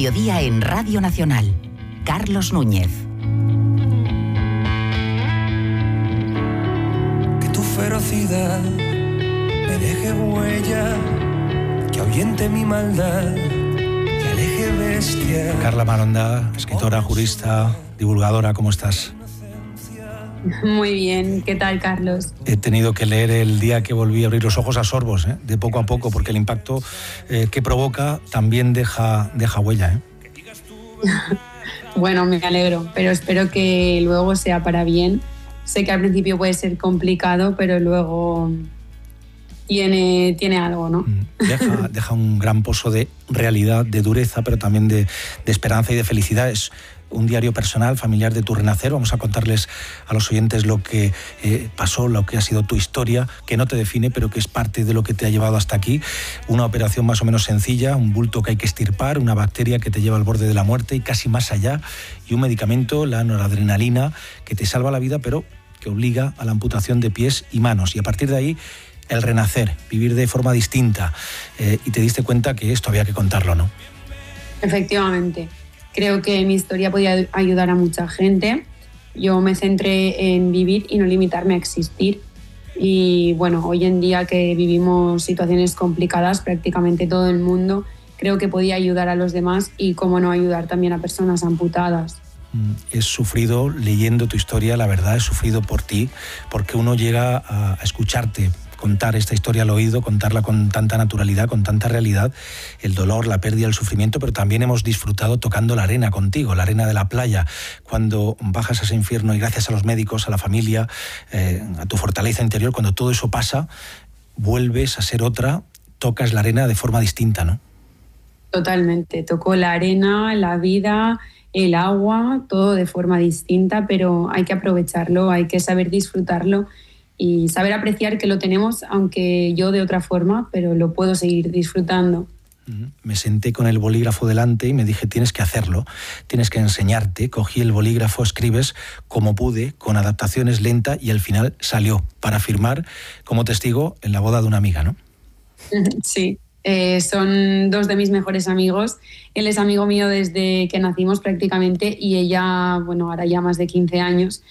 mediodía en Radio Nacional. Carlos Núñez. Que tu ferocidad me deje huella, que ahuyente mi maldad, que aleje bestia. Carla Maronda, escritora, jurista, divulgadora, ¿cómo estás? Muy bien, ¿qué tal, Carlos? He tenido que leer el día que volví a abrir los ojos a sorbos, de poco a poco, porque el impacto que provoca también deja huella. Bueno, me alegro, pero espero que luego sea para bien. Sé que al principio puede ser complicado, pero luego tiene algo, ¿no? Deja un gran pozo de realidad, de dureza, pero también de esperanza y de felicidad. Es un diario personal, familiar de tu renacer. Vamos a contarles a los oyentes lo que pasó, lo que ha sido tu historia, que no te define, pero que es parte de lo que te ha llevado hasta aquí. Una operación más o menos sencilla, un bulto que hay que extirpar, una bacteria que te lleva al borde de la muerte y casi más allá, y un medicamento, la noradrenalina, que te salva la vida, pero que obliga a la amputación de pies y manos. Y a partir de ahí, el renacer, vivir de forma distinta. Y te diste cuenta que esto había que contarlo, ¿no? Efectivamente. Creo que mi historia podía ayudar a mucha gente. Yo me centré en vivir y no limitarme a existir. Y bueno, hoy en día que vivimos situaciones complicadas, prácticamente todo el mundo, creo que podía ayudar a los demás y, cómo no, ayudar también a personas amputadas. He sufrido leyendo tu historia, la verdad, he sufrido por ti, porque uno llega a escucharte contar esta historia al oído, contarla con tanta naturalidad, con tanta realidad, el dolor, la pérdida, el sufrimiento, pero también hemos disfrutado tocando la arena contigo, la arena de la playa, cuando bajas a ese infierno y gracias a los médicos, a la familia, a tu fortaleza interior, cuando todo eso pasa, vuelves a ser otra, tocas la arena de forma distinta, ¿no? Totalmente, toco la arena, la vida, el agua, todo de forma distinta, pero hay que aprovecharlo, hay que saber disfrutarlo y saber apreciar que lo tenemos, aunque yo de otra forma, pero lo puedo seguir disfrutando. Me senté con el bolígrafo delante y me dije, tienes que hacerlo, tienes que enseñarte. Cogí el bolígrafo, escribes como pude, con adaptaciones lenta, y al final salió para firmar como testigo en la boda de una amiga, ¿no? Sí, son dos de mis mejores amigos. Él es amigo mío desde que nacimos prácticamente y ella, bueno, ahora ya más de 15 años.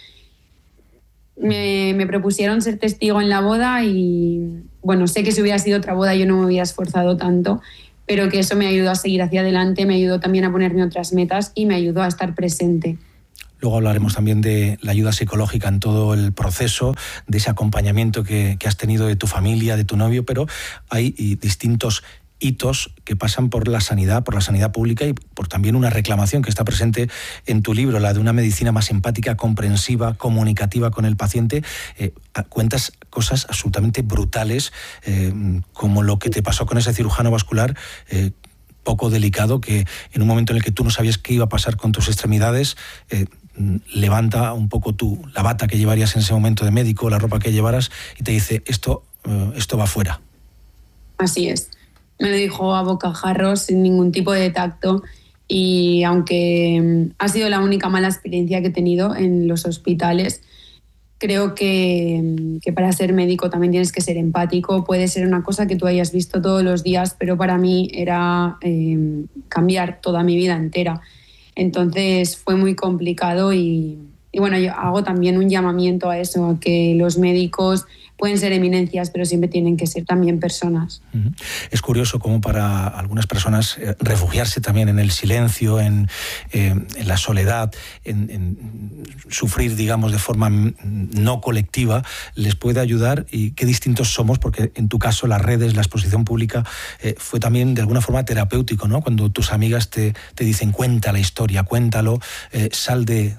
Me propusieron ser testigo en la boda y, bueno, sé que si hubiera sido otra boda yo no me hubiera esforzado tanto, pero que eso me ayudó a seguir hacia adelante, me ayudó también a ponerme otras metas y me ayudó a estar presente. Luego hablaremos también de la ayuda psicológica en todo el proceso, de ese acompañamiento que has tenido de tu familia, de tu novio, pero hay distintos hitos que pasan por la sanidad pública y por también una reclamación que está presente en tu libro, la de una medicina más empática, comprensiva, comunicativa con el paciente. Cuentas cosas absolutamente brutales, como lo que te pasó con ese cirujano vascular, poco delicado, que en un momento en el que tú no sabías qué iba a pasar con tus extremidades, levanta un poco la bata que llevarías en ese momento de médico, la ropa que llevaras, y te dice, esto va fuera. Así es. Me lo dijo a bocajarros, sin ningún tipo de tacto, y aunque ha sido la única mala experiencia que he tenido en los hospitales, creo que para ser médico también tienes que ser empático. Puede ser una cosa que tú hayas visto todos los días, pero para mí era cambiar toda mi vida entera. Entonces fue muy complicado y bueno, yo hago también un llamamiento a eso, a que los médicos pueden ser eminencias, pero siempre tienen que ser también personas. Es curioso cómo para algunas personas refugiarse también en el silencio, en la soledad, en sufrir, digamos, de forma no colectiva, les puede ayudar. Y qué distintos somos, porque en tu caso las redes, la exposición pública fue también de alguna forma terapéutico, ¿no? Cuando tus amigas te dicen, cuenta la historia, cuéntalo, sal de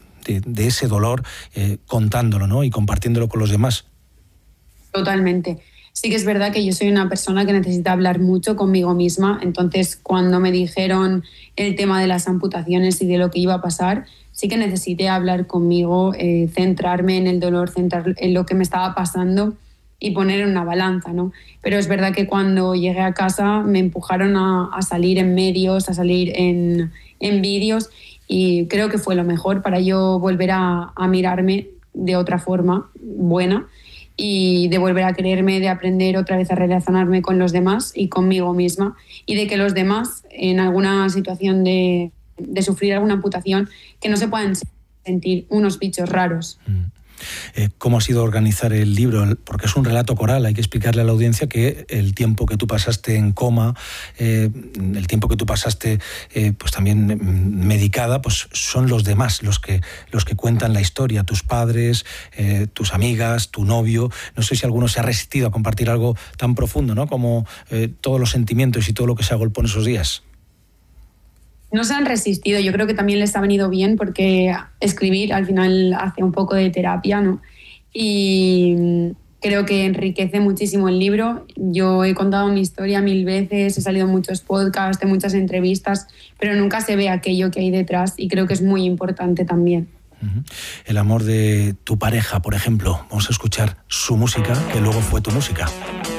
ese dolor contándolo, ¿no? Y compartiéndolo con los demás. Totalmente. Sí que es verdad que yo soy una persona que necesita hablar mucho conmigo misma, entonces cuando me dijeron el tema de las amputaciones y de lo que iba a pasar, sí que necesité hablar conmigo, centrarme en el dolor, centrar en lo que me estaba pasando y poner en una balanza, ¿no? Pero es verdad que cuando llegué a casa me empujaron a salir en medios, a salir en vídeos, y creo que fue lo mejor para yo volver a mirarme de otra forma buena y de volver a quererme, de aprender otra vez a relacionarme con los demás y conmigo misma, y de que los demás en alguna situación de sufrir alguna amputación, que no se puedan sentir unos bichos raros. ¿Cómo ha sido organizar el libro? Porque es un relato coral, hay que explicarle a la audiencia que el tiempo que tú pasaste en coma, el tiempo que tú pasaste pues también medicada, pues son los demás los que cuentan la historia, tus padres, tus amigas, tu novio. No sé si alguno se ha resistido a compartir algo tan profundo, ¿no?, como todos los sentimientos y todo lo que se agolpó en esos días. No se han resistido, yo creo que también les ha venido bien porque escribir al final hace un poco de terapia, ¿no? Y creo que enriquece muchísimo el libro. Yo he contado mi historia 1000 veces, he salido en muchos podcasts, en muchas entrevistas, pero nunca se ve aquello que hay detrás y creo que es muy importante también. El amor de tu pareja, por ejemplo. Vamos a escuchar su música, que luego fue tu música.